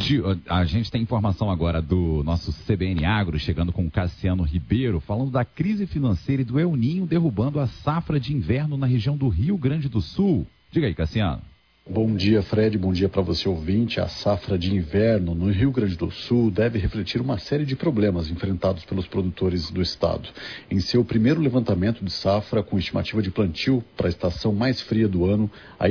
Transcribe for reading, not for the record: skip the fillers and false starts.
A gente tem informação agora do nosso CBN Agro, chegando com o Cassiano Ribeiro, falando da crise financeira e do El Niño derrubando a safra de inverno na região do Rio Grande do Sul. Diga aí, Cassiano. Bom dia, Fred. Bom dia para você, ouvinte. A safra de inverno no Rio Grande do Sul deve refletir uma série de problemas enfrentados pelos produtores do estado. Em seu primeiro levantamento de safra, com estimativa de plantio para a estação mais fria do ano, a